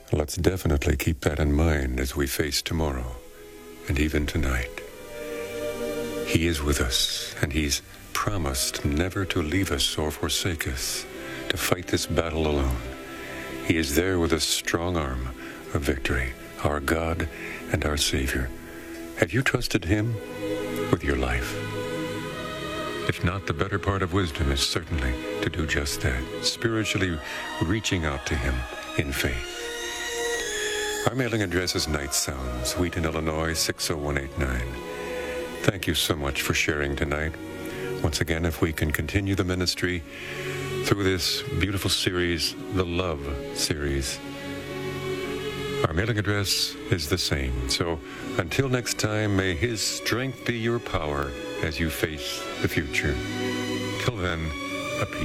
Let's definitely keep that in mind as we face tomorrow and even tonight. He is with us, and He's promised never to leave us or forsake us, to fight this battle alone. He is there with a strong arm of victory, our God and our Savior. Have you trusted Him with your life? If not, the better part of wisdom is certainly to do just that, spiritually reaching out to Him in faith. Our mailing address is Night Sounds, Wheaton, Illinois, 60189. Thank you so much for sharing tonight. Once again, if we can continue the ministry through this beautiful series, the Love Series, our mailing address is the same. So until next time, may His strength be your power as you face the future. Till then, a peace.